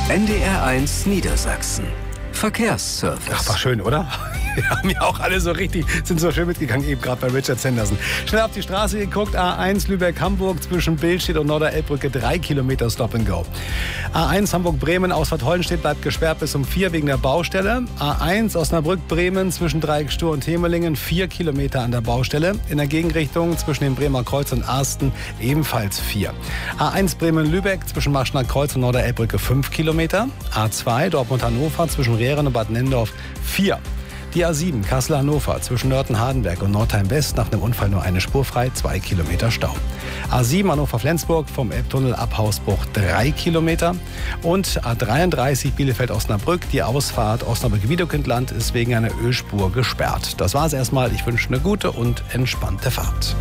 NDR1 Niedersachsen. Verkehrsservice. Ach, war schön, oder? Wir haben ja auch alle so richtig, sind so schön mitgegangen, eben gerade bei Richard Sanderson. Schnell auf die Straße geguckt, A1 Lübeck-Hamburg zwischen Billstedt und Norderelbbrücke 3 Kilometer Stop and Go. A1 Hamburg-Bremen, Ausfahrt Hollenstedt bleibt gesperrt bis um 4 wegen der Baustelle. A1 Osnabrück-Bremen zwischen Dreiecksstuhr und Hemelingen 4 Kilometer an der Baustelle. In der Gegenrichtung zwischen dem Bremer Kreuz und Arsten ebenfalls 4. A1 Bremen-Lübeck zwischen Marschner Kreuz und Norderelbbrücke 5 Kilometer. A2 Dortmund-Hannover zwischen Rehren und Bad Nendorf 4. Die A7 Kassel-Hannover zwischen Nörten-Hardenberg und Nordheim-West nach einem Unfall nur eine Spur frei, 2 Kilometer Stau. A7 Hannover-Flensburg vom Elbtunnel ab Hausbruch 3 Kilometer. Und A33 Bielefeld-Osnabrück, die Ausfahrt Osnabrück-Wiedekindland ist wegen einer Ölspur gesperrt. Das war's erstmal. Ich wünsche eine gute und entspannte Fahrt.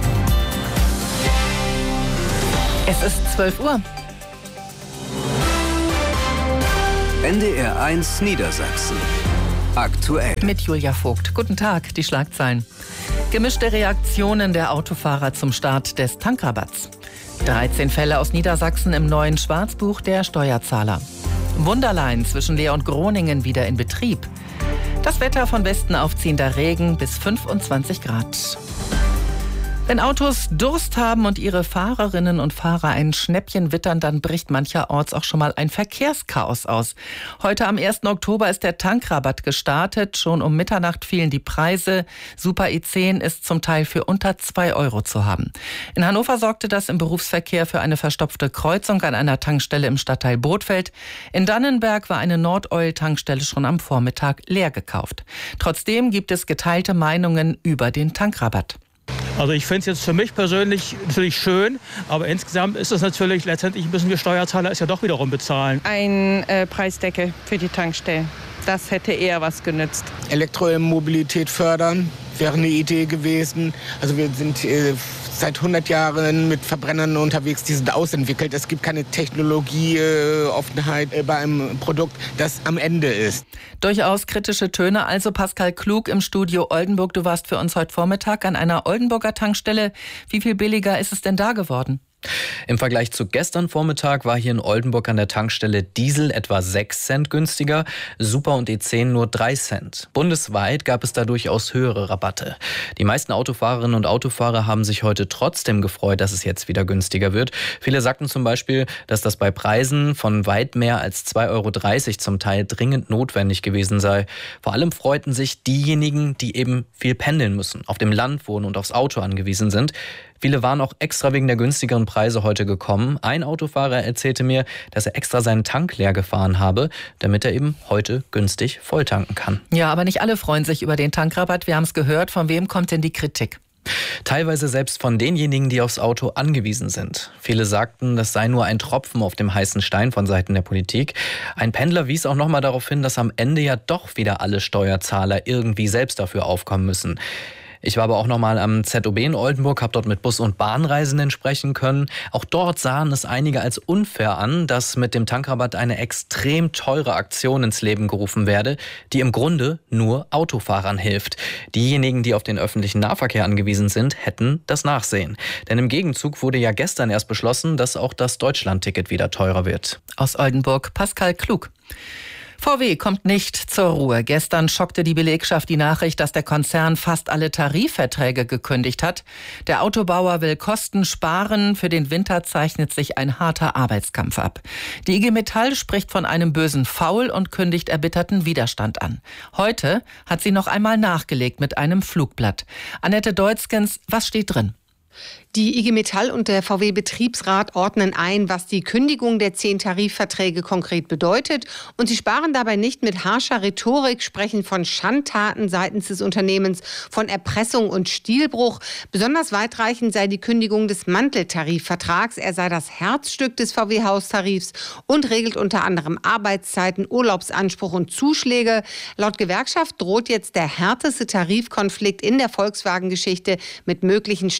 Es ist 12 Uhr. NDR1 Niedersachsen. Aktuell. Mit Julia Vogt. Guten Tag, die Schlagzeilen. Gemischte Reaktionen der Autofahrer zum Start des Tankrabatts. 13 Fälle aus Niedersachsen im neuen Schwarzbuch der Steuerzahler. Wunderlein zwischen Leer und Groningen wieder in Betrieb. Das Wetter von Westen aufziehender Regen bis 25 Grad. Wenn Autos Durst haben und ihre Fahrerinnen und Fahrer ein Schnäppchen wittern, dann bricht mancherorts auch schon mal ein Verkehrschaos aus. Heute am 1. Oktober ist der Tankrabatt gestartet. Schon um Mitternacht fielen die Preise. Super E10 ist zum Teil für unter 2 Euro zu haben. In Hannover sorgte das im Berufsverkehr für eine verstopfte Kreuzung an einer Tankstelle im Stadtteil Bothfeld. In Dannenberg war eine Nord-Oil-Tankstelle schon am Vormittag leer gekauft. Trotzdem gibt es geteilte Meinungen über den Tankrabatt. Also ich finde es jetzt für mich persönlich natürlich schön, aber insgesamt ist es natürlich, letztendlich müssen wir Steuerzahler es ja doch wiederum bezahlen. Ein Preisdeckel für die Tankstellen, das hätte eher was genützt. Elektromobilität fördern wäre eine Idee gewesen. Also wir sind seit 100 Jahren mit Verbrennern unterwegs, die sind ausentwickelt. Es gibt keine Technologieoffenheit bei einem Produkt, das am Ende ist. Durchaus kritische Töne. Also Pascal Klug im Studio Oldenburg. Du warst für uns heute Vormittag an einer Oldenburger Tankstelle. Wie viel billiger ist es denn da geworden? Im Vergleich zu gestern Vormittag war hier in Oldenburg an der Tankstelle Diesel etwa 6 Cent günstiger, Super und E10 nur 3 Cent. Bundesweit gab es da durchaus höhere Rabatte. Die meisten Autofahrerinnen und Autofahrer haben sich heute trotzdem gefreut, dass es jetzt wieder günstiger wird. Viele sagten zum Beispiel, dass das bei Preisen von weit mehr als 2,30 Euro zum Teil dringend notwendig gewesen sei. Vor allem freuten sich diejenigen, die eben viel pendeln müssen, auf dem Land wohnen und aufs Auto angewiesen sind. Viele waren auch extra wegen der günstigeren Preise heute gekommen. Ein Autofahrer erzählte mir, dass er extra seinen Tank leer gefahren habe, damit er eben heute günstig volltanken kann. Ja, aber nicht alle freuen sich über den Tankrabatt. Wir haben es gehört. Von wem kommt denn die Kritik? Teilweise selbst von denjenigen, die aufs Auto angewiesen sind. Viele sagten, das sei nur ein Tropfen auf dem heißen Stein von Seiten der Politik. Ein Pendler wies auch nochmal darauf hin, dass am Ende ja doch wieder alle Steuerzahler irgendwie selbst dafür aufkommen müssen. Ich war aber auch noch mal am ZOB in Oldenburg, habe dort mit Bus- und Bahnreisenden sprechen können. Auch dort sahen es einige als unfair an, dass mit dem Tankrabatt eine extrem teure Aktion ins Leben gerufen werde, die im Grunde nur Autofahrern hilft. Diejenigen, die auf den öffentlichen Nahverkehr angewiesen sind, hätten das Nachsehen. Denn im Gegenzug wurde ja gestern erst beschlossen, dass auch das Deutschlandticket wieder teurer wird. Aus Oldenburg, Pascal Klug. VW kommt nicht zur Ruhe. Gestern schockte die Belegschaft die Nachricht, dass der Konzern fast alle Tarifverträge gekündigt hat. Der Autobauer will Kosten sparen. Für den Winter zeichnet sich ein harter Arbeitskampf ab. Die IG Metall spricht von einem bösen Foul und kündigt erbitterten Widerstand an. Heute hat sie noch einmal nachgelegt mit einem Flugblatt. Annette Deutzgens, was steht drin? Die IG Metall und der VW-Betriebsrat ordnen ein, was die Kündigung der 10 Tarifverträge konkret bedeutet. Und sie sparen dabei nicht mit harscher Rhetorik, sprechen von Schandtaten seitens des Unternehmens, von Erpressung und Stilbruch. Besonders weitreichend sei die Kündigung des Manteltarifvertrags. Er sei das Herzstück des VW-Haustarifs und regelt unter anderem Arbeitszeiten, Urlaubsanspruch und Zuschläge. Laut Gewerkschaft droht jetzt der härteste Tarifkonflikt in der Volkswagen-Geschichte mit möglichen Streiks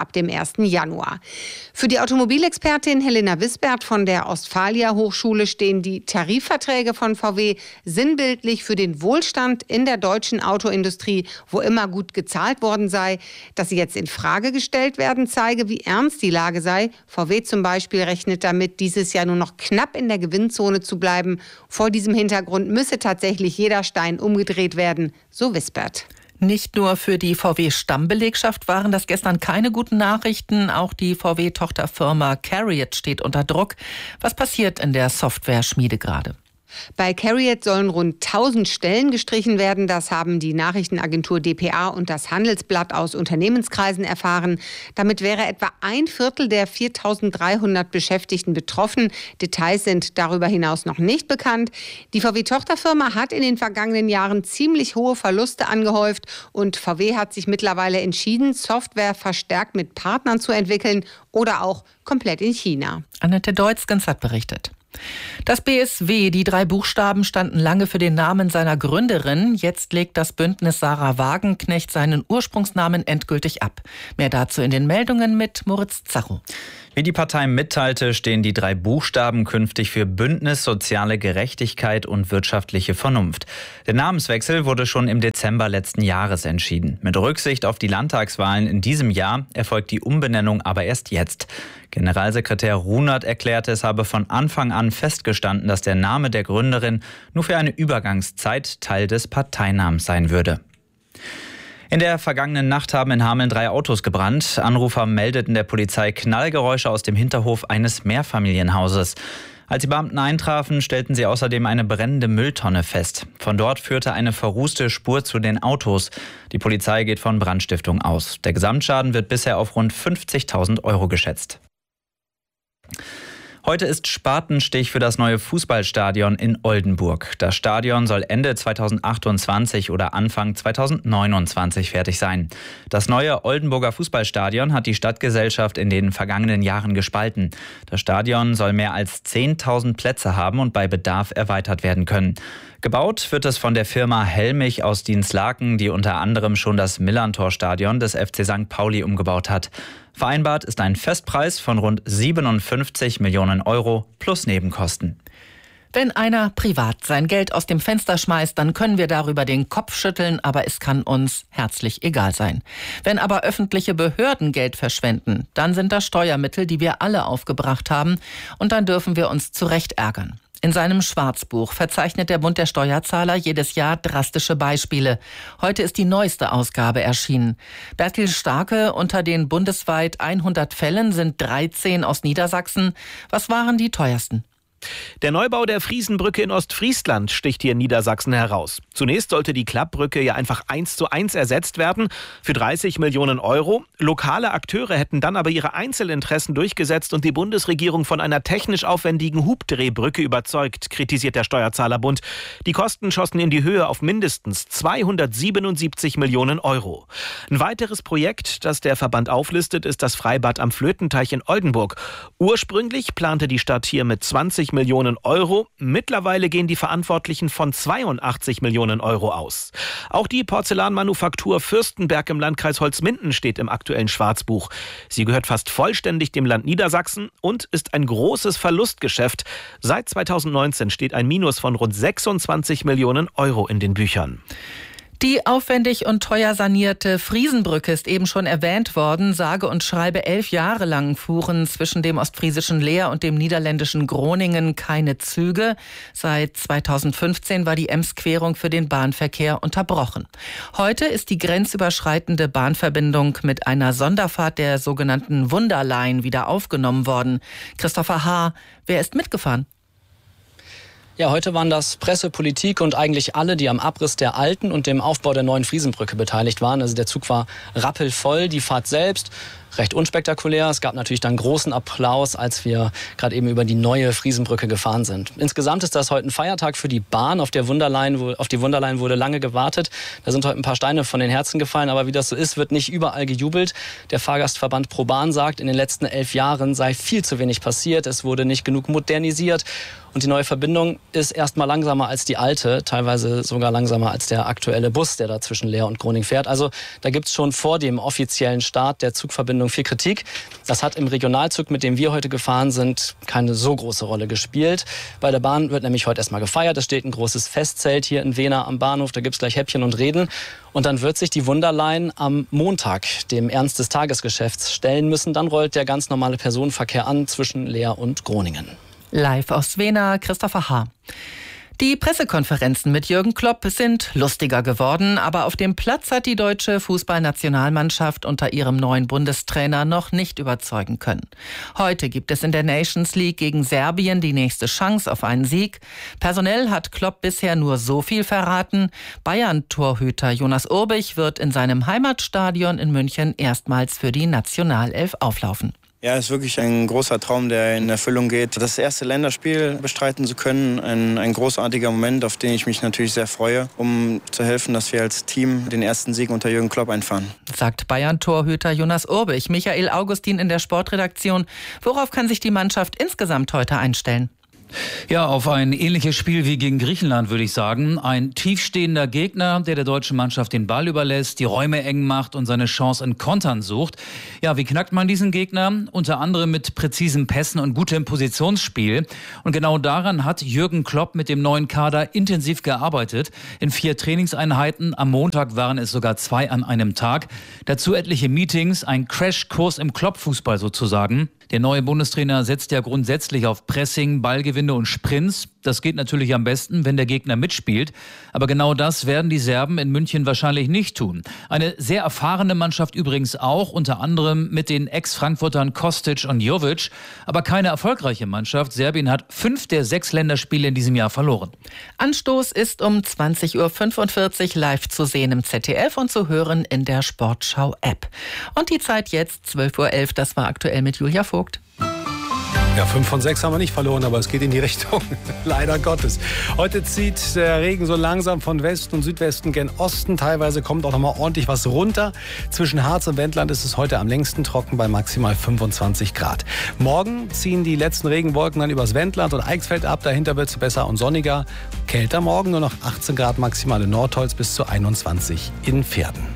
ab dem 1. Januar. Für die Automobilexpertin Helena Wisbert von der Ostfalia Hochschule stehen die Tarifverträge von VW sinnbildlich für den Wohlstand in der deutschen Autoindustrie, wo immer gut gezahlt worden sei. Dass sie jetzt in Frage gestellt werden, zeige, wie ernst die Lage sei. VW zum Beispiel rechnet damit, dieses Jahr nur noch knapp in der Gewinnzone zu bleiben. Vor diesem Hintergrund müsse tatsächlich jeder Stein umgedreht werden, so Wisbert. Nicht nur für die VW-Stammbelegschaft waren das gestern keine guten Nachrichten. Auch die VW-Tochterfirma CARIAD steht unter Druck. Was passiert in der Software-Schmiede gerade? Bei CARIAD sollen rund 1000 Stellen gestrichen werden. Das haben die Nachrichtenagentur dpa und das Handelsblatt aus Unternehmenskreisen erfahren. Damit wäre etwa ein Viertel der 4.300 Beschäftigten betroffen. Details sind darüber hinaus noch nicht bekannt. Die VW-Tochterfirma hat in den vergangenen Jahren ziemlich hohe Verluste angehäuft und VW hat sich mittlerweile entschieden, Software verstärkt mit Partnern zu entwickeln oder auch komplett in China. Annette Deutzgens hat berichtet. Das BSW, die 3 Buchstaben, standen lange für den Namen seiner Gründerin. Jetzt legt das Bündnis Sarah Wagenknecht seinen Ursprungsnamen endgültig ab. Mehr dazu in den Meldungen mit Moritz Zacho. Wie die Partei mitteilte, stehen die 3 Buchstaben künftig für Bündnis Soziale Gerechtigkeit und wirtschaftliche Vernunft. Der Namenswechsel wurde schon im Dezember letzten Jahres entschieden. Mit Rücksicht auf die Landtagswahlen in diesem Jahr erfolgt die Umbenennung aber erst jetzt. Generalsekretär Runert erklärte, es habe von Anfang an festgestanden, dass der Name der Gründerin nur für eine Übergangszeit Teil des Parteinamens sein würde. In der vergangenen Nacht haben in Hameln 3 Autos gebrannt. Anrufer meldeten der Polizei Knallgeräusche aus dem Hinterhof eines Mehrfamilienhauses. Als die Beamten eintrafen, stellten sie außerdem eine brennende Mülltonne fest. Von dort führte eine verrußte Spur zu den Autos. Die Polizei geht von Brandstiftung aus. Der Gesamtschaden wird bisher auf rund 50.000 € geschätzt. Heute ist Spatenstich für das neue Fußballstadion in Oldenburg. Das Stadion soll Ende 2028 oder Anfang 2029 fertig sein. Das neue Oldenburger Fußballstadion hat die Stadtgesellschaft in den vergangenen Jahren gespalten. Das Stadion soll mehr als 10.000 Plätze haben und bei Bedarf erweitert werden können. Gebaut wird es von der Firma Helmich aus Dinslaken, die unter anderem schon das Millerntor-Stadion des FC St. Pauli umgebaut hat. Vereinbart ist ein Festpreis von rund 57 Millionen € plus Nebenkosten. Wenn einer privat sein Geld aus dem Fenster schmeißt, dann können wir darüber den Kopf schütteln, aber es kann uns herzlich egal sein. Wenn aber öffentliche Behörden Geld verschwenden, dann sind das Steuermittel, die wir alle aufgebracht haben, und dann dürfen wir uns zu Recht ärgern. In seinem Schwarzbuch verzeichnet der Bund der Steuerzahler jedes Jahr drastische Beispiele. Heute ist die neueste Ausgabe erschienen. Bertil Starke, unter den bundesweit 100 Fällen sind 13 aus Niedersachsen. Was waren die teuersten? Der Neubau der Friesenbrücke in Ostfriesland sticht hier in Niedersachsen heraus. Zunächst sollte die Klappbrücke ja einfach 1:1 ersetzt werden für 30 Millionen €. Lokale Akteure hätten dann aber ihre Einzelinteressen durchgesetzt und die Bundesregierung von einer technisch aufwendigen Hubdrehbrücke überzeugt, kritisiert der Steuerzahlerbund. Die Kosten schossen in die Höhe auf mindestens 277 Millionen €. Ein weiteres Projekt, das der Verband auflistet, ist das Freibad am Flötenteich in Oldenburg. Ursprünglich plante die Stadt hier mit 20 Millionen €. Mittlerweile gehen die Verantwortlichen von 82 Millionen € aus. Auch die Porzellanmanufaktur Fürstenberg im Landkreis Holzminden steht im aktuellen Schwarzbuch. Sie gehört fast vollständig dem Land Niedersachsen und ist ein großes Verlustgeschäft. Seit 2019 steht ein Minus von rund 26 Millionen € in den Büchern. Die aufwendig und teuer sanierte Friesenbrücke ist eben schon erwähnt worden. Sage und schreibe 11 Jahre lang fuhren zwischen dem ostfriesischen Leer und dem niederländischen Groningen keine Züge. Seit 2015 war die Ems-Querung für den Bahnverkehr unterbrochen. Heute ist die grenzüberschreitende Bahnverbindung mit einer Sonderfahrt der sogenannten Wunderline wieder aufgenommen worden. Christopher H., wer ist mitgefahren? Ja, heute waren das Presse, Politik und eigentlich alle, die am Abriss der alten und dem Aufbau der neuen Friesenbrücke beteiligt waren. Also der Zug war rappelvoll, die Fahrt selbst recht unspektakulär. Es gab natürlich dann großen Applaus, als wir gerade eben über die neue Friesenbrücke gefahren sind. Insgesamt ist das heute ein Feiertag für die Bahn. Auf die Wunderline wurde lange gewartet. Da sind heute ein paar Steine von den Herzen gefallen. Aber wie das so ist, wird nicht überall gejubelt. Der Fahrgastverband ProBahn sagt, in den letzten 11 Jahren sei viel zu wenig passiert. Es wurde nicht genug modernisiert. Und die neue Verbindung ist erstmal langsamer als die alte, teilweise sogar langsamer als der aktuelle Bus, der da zwischen Leer und Groningen fährt. Also da gibt es schon vor dem offiziellen Start der Zugverbindung Meldung, viel Kritik. Das hat im Regionalzug, mit dem wir heute gefahren sind, keine so große Rolle gespielt. Bei der Bahn wird nämlich heute erstmal gefeiert. Es steht ein großes Festzelt hier in Wehner am Bahnhof. Da gibt es gleich Häppchen und Reden. Und dann wird sich die Wunderline am Montag dem Ernst des Tagesgeschäfts stellen müssen. Dann rollt der ganz normale Personenverkehr an zwischen Leer und Groningen. Live aus Wehner, Christopher H. Die Pressekonferenzen mit Jürgen Klopp sind lustiger geworden, aber auf dem Platz hat die deutsche Fußballnationalmannschaft unter ihrem neuen Bundestrainer noch nicht überzeugen können. Heute gibt es in der Nations League gegen Serbien die nächste Chance auf einen Sieg. Personell hat Klopp bisher nur so viel verraten. Bayern-Torhüter Jonas Urbich wird in seinem Heimatstadion in München erstmals für die Nationalelf auflaufen. Ja, es ist wirklich ein großer Traum, der in Erfüllung geht. Das erste Länderspiel bestreiten zu können, ein großartiger Moment, auf den ich mich natürlich sehr freue, um zu helfen, dass wir als Team den ersten Sieg unter Jürgen Klopp einfahren. Sagt Bayern-Torhüter Jonas Urbich. Michael Augustin in der Sportredaktion. Worauf kann sich die Mannschaft insgesamt heute einstellen? Ja, auf ein ähnliches Spiel wie gegen Griechenland, würde ich sagen. Ein tiefstehender Gegner, der deutschen Mannschaft den Ball überlässt, die Räume eng macht und seine Chance in Kontern sucht. Ja, wie knackt man diesen Gegner? Unter anderem mit präzisen Pässen und gutem Positionsspiel. Und genau daran hat Jürgen Klopp mit dem neuen Kader intensiv gearbeitet. In 4 Trainingseinheiten, am Montag waren es sogar 2 an einem Tag. Dazu etliche Meetings, ein Crashkurs im Klopp-Fußball sozusagen. Der neue Bundestrainer setzt ja grundsätzlich auf Pressing, Ballgewinne und Sprints. Das geht natürlich am besten, wenn der Gegner mitspielt. Aber genau das werden die Serben in München wahrscheinlich nicht tun. Eine sehr erfahrene Mannschaft übrigens auch, unter anderem mit den Ex-Frankfurtern Kostic und Jovic. Aber keine erfolgreiche Mannschaft. Serbien hat 5 der 6 Länderspiele in diesem Jahr verloren. Anstoß ist um 20.45 Uhr live zu sehen im ZDF und zu hören in der Sportschau-App. Und die Zeit jetzt 12.11 Uhr, das war aktuell mit Julia Vogt. Ja, 5 von 6 haben wir nicht verloren, aber es geht in die Richtung. Leider Gottes. Heute zieht der Regen so langsam von Westen und Südwesten gen Osten. Teilweise kommt auch noch mal ordentlich was runter. Zwischen Harz und Wendland ist es heute am längsten trocken bei maximal 25 Grad. Morgen ziehen die letzten Regenwolken dann übers Wendland und Eichsfeld ab. Dahinter wird es besser und sonniger. Kälter morgen, nur noch 18 Grad maximal in Nordholz bis zu 21 in Verden.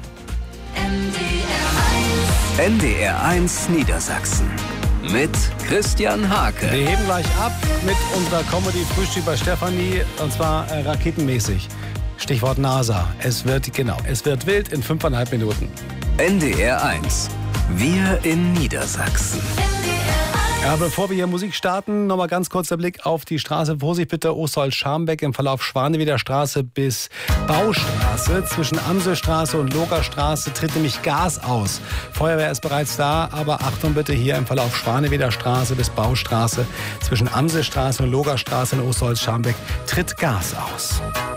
NDR 1 Niedersachsen. Mit Christian Hake. Wir heben gleich ab mit unserer Comedy-Frühstück bei Stefanie, und zwar raketenmäßig. Stichwort NASA. Es wird wild in 5,5 Minuten. NDR 1. Wir in Niedersachsen. Ja, bevor wir hier Musik starten, nochmal ganz kurz der Blick auf die Straße. Vorsicht bitte, Ostholz-Scharmbeck im Verlauf Schwaneweder Straße bis Baustraße. Zwischen Amselstraße und Logerstraße tritt nämlich Gas aus. Feuerwehr ist bereits da, aber Achtung bitte, hier im Verlauf Schwaneweder Straße bis Baustraße. Zwischen Amselstraße und Logerstraße in Ostholz-Scharmbeck tritt Gas aus.